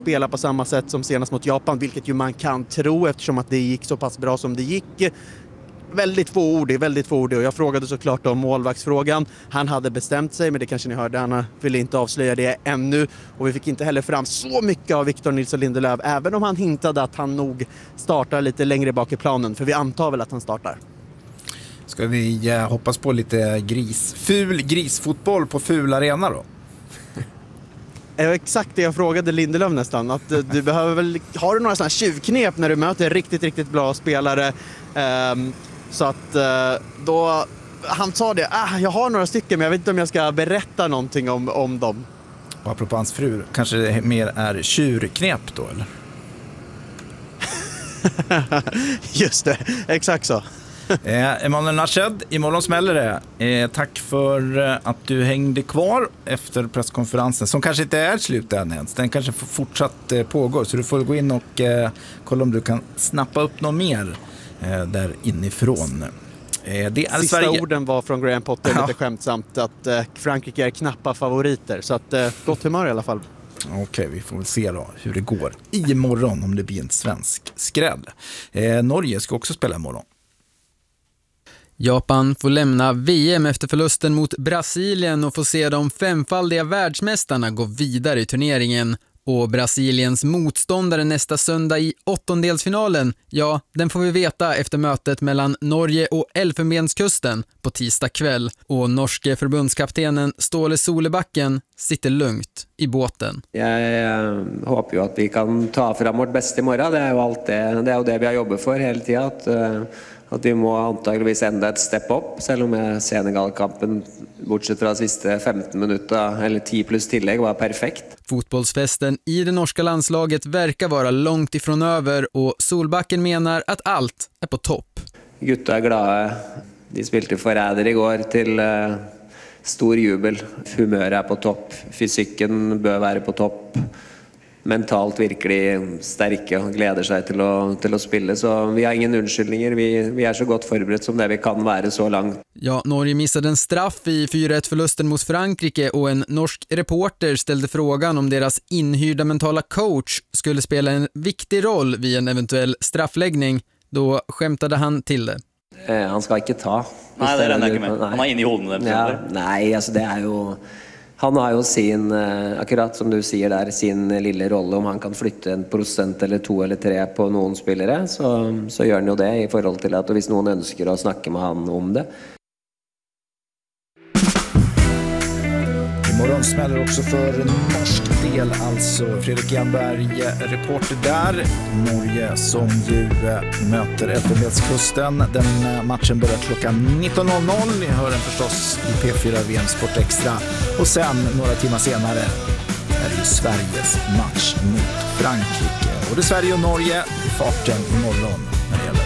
spela på samma sätt som senast mot Japan, vilket ju man kan tro eftersom att det gick så pass bra som det gick. Väldigt få ord och jag frågade såklart om målvaktsfrågan. Han hade bestämt sig, men det kanske ni hörde, han ville inte avslöja det ännu. Och vi fick inte heller fram så mycket av Victor Nilsson Lindelöf, även om han hintade att han nog startar lite längre bak i planen, för vi antar väl att han startar. Ska vi hoppas på lite ful grisfotboll på ful arena då? Exakt det jag frågade Lindelöf nästan. Att du behöver väl, har du några sådana tjuvknep när du möter riktigt bra spelare? Så att då, han sa det, jag har några stycken men jag vet inte om jag ska berätta någonting om dem. Och apropå hans fru, kanske det mer är tjurknep då eller? Just det, exakt så. Emanuel Nashed, imorgon smäller det. Tack för att du hängde kvar efter presskonferensen som kanske inte är slut än ens. Den kanske fortsatt pågår, så du får gå in och kolla om du kan snappa upp något mer där inifrån. Det är Sista Sverige. Orden var från Graham Potter lite skämtsamt att Frankrike är knappa favoriter, så att gott humör i alla fall. Okej, vi får väl se då hur det går imorgon om det blir en svensk skräll. Norge ska också spela imorgon. Japan får lämna VM efter förlusten mot Brasilien och får se de femfaldiga världsmästarna gå vidare i turneringen. Och Brasiliens motståndare nästa söndag i åttondelsfinalen, ja, den får vi veta efter mötet mellan Norge och Elfenbenskusten på tisdag kväll. Och norske förbundskaptenen Ståle Solebacken sitter lugnt i båten. Jag hoppas ju att vi kan ta fram vårt bästa imorgon. Det är ju allt det är ju det vi har jobbat för hela tiden, att vi må antagligen ända ett step up, selv om Senegal-kampen bortsett från de sista 15 minuter eller 10 plus tillägg var perfekt. Fotbollsfesten i det norska landslaget verkar vara långt ifrån över och Solbacken menar att allt är på topp. Gutta är glada. De spelade förräder igår till stor jubel. Humöret är på topp. Fysiken bör vara på topp. Mentalt virkelig sterke og gleder seg til å spille, så vi har ingen unnskyldninger, vi är så gott förberett som det vi kan vara så långt. Ja, Norge missade en straff i 4-1-förlusten mot Frankrike och en norsk reporter ställde frågan om deras inhyrda mentala coach skulle spela en viktig roll vid en eventuell straffläggning. Då skämtade han till det. Han ska inte ta. Nej, det är den med. Han har in i honom. Ja, nej, alltså det är ju... Han har ju sin, akkurat som du säger där, sin lilla roll. Om han kan flytta 1% eller 2 eller 3 på någon spelare så gör han ju det i förhåll till att hvis någon önskar att snacka med han om det. Imorgon smäller också för norsk del, alltså Fredrik Jernberg, reporter där. Norge som ju möter Elfenbenskusten. Den matchen börjar klockan 19.00. Ni hör den förstås i P4 VM Sport Extra. Och sen några timmar senare är det ju Sveriges match mot Frankrike. Både Sverige och Norge i farten imorgon när det gäller